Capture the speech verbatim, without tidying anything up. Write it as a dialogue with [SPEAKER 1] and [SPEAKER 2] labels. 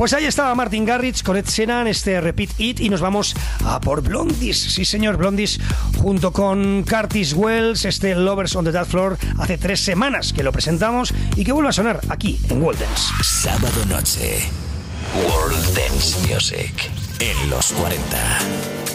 [SPEAKER 1] Pues ahí estaba Martin Garrix con Ed Sheeran, este Repeat It, y nos vamos a por Blondies. Sí, señor, Blondies, junto con Curtis Wells, este Lovers on the Dance Floor, hace tres semanas que lo presentamos y que vuelve a sonar aquí en World Dance.
[SPEAKER 2] Sábado noche, World Dance Music en los cuarenta.